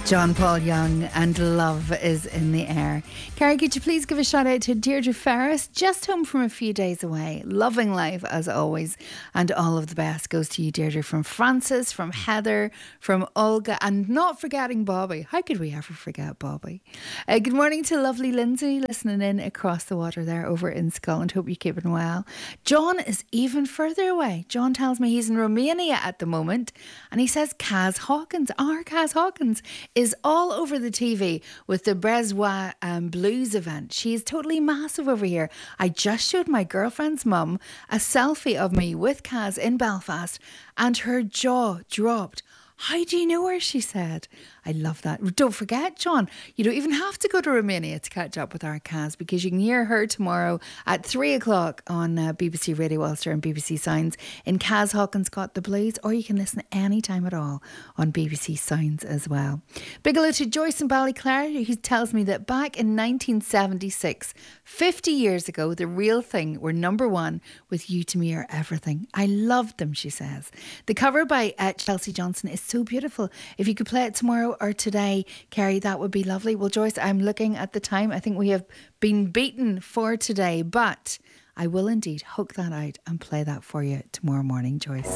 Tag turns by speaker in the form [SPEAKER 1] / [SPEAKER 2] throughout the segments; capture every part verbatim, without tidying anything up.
[SPEAKER 1] John Paul Young and Love is in the Air. Carrie, could you please give a shout out to Deirdre Ferris, just home from a few days away, loving life as always, and all of the best goes to you, Deirdre, from Francis, from Heather, from Olga, and not forgetting Bobby. How could we ever forget Bobby? Uh, good morning to lovely Lindsay, listening in across the water there over in Scotland. Hope you're keeping well. John is even further away. John tells me he's in Romania at the moment, and he says Kaz Hawkins, our Kaz Hawkins, is all over the T V with the Brezois um, Blues event. She is totally massive over here. I just showed my girlfriend's mum a selfie of me with Kaz in Belfast and her jaw dropped. How do you know her? She said. I love that. Don't forget, John, you don't even have to go to Romania to catch up with our Kaz, because you can hear her tomorrow at three o'clock on uh, B B C Radio Ulster and B B C Sounds in Kaz Hawkins Got the Blues, or you can listen anytime at all on B B C Sounds as well. Big hello to Joyce in Ballyclare, who tells me that back in nineteen seventy-six, fifty years ago, The Real Thing were number one with You To Me Are Everything. I loved them, she says. The cover by uh, Chelsea Johnson is so beautiful. If you could play it tomorrow or today, Carrie, that would be lovely. Well, Joyce, I'm looking at the time. I think we have been beaten for today, but I will indeed hook that out and play that for you tomorrow morning, Joyce.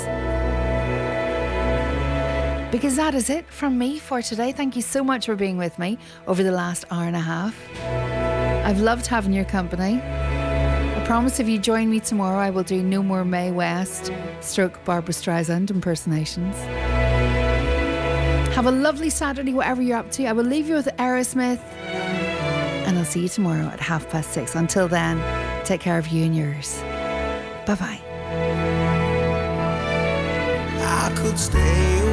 [SPEAKER 1] Because that is it from me for today. Thank you so much for being with me over the last hour and a half. I've loved having your company. I promise if you join me tomorrow, I will do no more Mae West stroke Barbara Streisand impersonations. Have a lovely Saturday, whatever you're up to. I will leave you with Aerosmith, and I'll see you tomorrow at half past six. Until then, take care of you and yours. Bye-bye.
[SPEAKER 2] I could stay